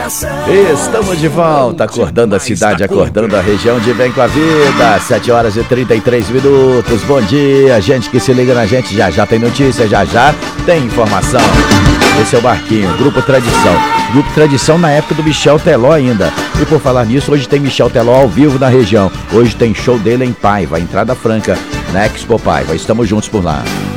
Estamos de volta, acordando a cidade, acordando a região de Bem com a Vida. 7h33. Bom dia, gente que se liga na gente. Já já tem notícia, já já tem informação. Esse é o Barquinho, Grupo Tradição. Grupo Tradição na época do Michel Teló ainda. E por falar nisso, hoje tem Michel Teló ao vivo na região. Hoje tem show dele em Paiva, entrada franca na Expo Paiva. Estamos juntos por lá.